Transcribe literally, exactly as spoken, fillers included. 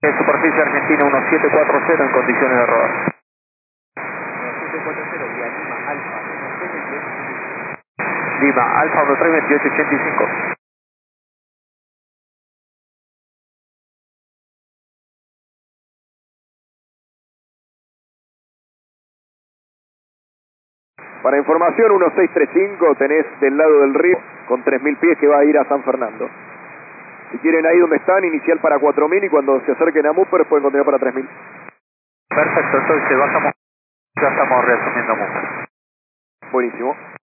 De superficie argentina uno siete cuatro cero en condiciones de rodar. uno siete cuatro cero vía Lima Alfa uno tres veintiocho. Lima, Alfa uno tres veintiocho ochenta y cinco. Para información, uno seis tres cinco tenés del lado del río con tres mil pies que va a ir a San Fernando. Si quieren ahí donde están, inicial para cuatro mil y cuando se acerquen a Mupper pueden continuar para tres mil. Perfecto, entonces bajamos, ya estamos reasumiendo Mupper. Buenísimo.